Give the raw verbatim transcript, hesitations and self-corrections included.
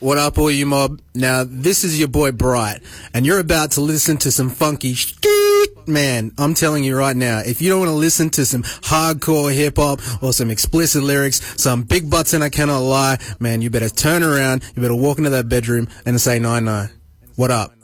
What up, all you mob? Now, this is your boy Bright, and you're about to listen to some funky shit. Man, I'm telling you right now, if you don't want to listen to some hardcore hip-hop or some explicit lyrics, some big butts and I cannot lie, man, you better turn around, you better walk into that bedroom and say, nine nine. What up?